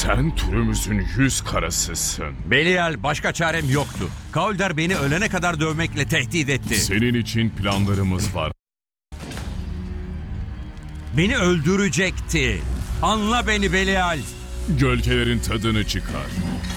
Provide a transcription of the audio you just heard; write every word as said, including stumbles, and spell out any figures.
Sen türümüzün yüz karasısın. Belial, başka çarem yoktu. Kaulder beni ölene kadar dövmekle tehdit etti. Senin için planlarımız var. Beni öldürecekti. Anla beni Belial. Gölgelerin tadını çıkar.